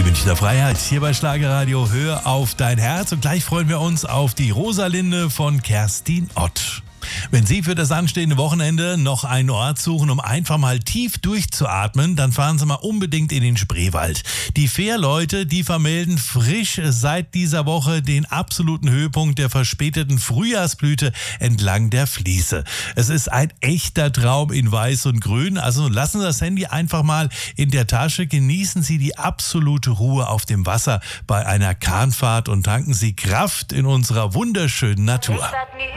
Die Münchner Freiheit hier bei Schlagerradio. Hör auf dein Herz. Und gleich freuen wir uns auf die Rosalinde von Kerstin Ott. Wenn Sie für das anstehende Wochenende noch einen Ort suchen, um einfach mal tief durchzuatmen, dann fahren Sie mal unbedingt in den Spreewald. Die Fährleute, die vermelden frisch seit dieser Woche den absoluten Höhepunkt der verspäteten Frühjahrsblüte entlang der Fließe. Es ist ein echter Traum in Weiß und Grün. Also lassen Sie das Handy einfach mal in der Tasche, genießen Sie die absolute Ruhe auf dem Wasser bei einer Kahnfahrt und tanken Sie Kraft in unserer wunderschönen Natur.